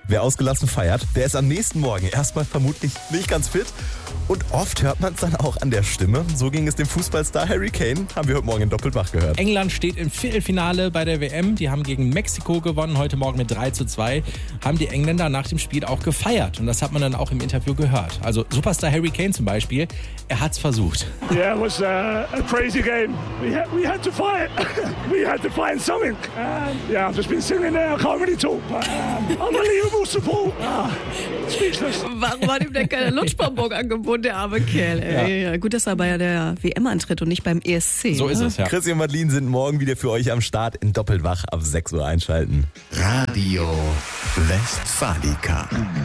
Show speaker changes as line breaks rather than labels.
Wer ausgelassen feiert, der ist am nächsten Morgen erstmal vermutlich nicht ganz fit. Und oft hört man es dann auch an der Stimme. So ging es dem Fußballstar Harry Kane, haben wir heute Morgen in Doppelwach gehört.
England steht im Viertelfinale bei der WM. Die haben gegen Mexiko gewonnen, heute Morgen mit 3:2. Haben die Engländer nach dem Spiel auch gefeiert. Und das hat man dann auch im Interview gehört. Also Superstar Harry Kane zum Beispiel, er hat's versucht.
Yeah, it was a crazy game. We had to fight. We had to find something. Yeah, I've just been sitting there. I can't really talk. But, unbelievable support. Speechless.
Warum hat ihm denn keine Lutschbonbon angeboten, der arme Kerl? Ey. Ja. Gut, dass er bei der WM antritt und nicht beim ESC.
So ist es, ja.
Chrissy und Madeline sind morgen wieder für euch am Start in Doppelwach ab 6 Uhr einschalten.
Radio Westfalica.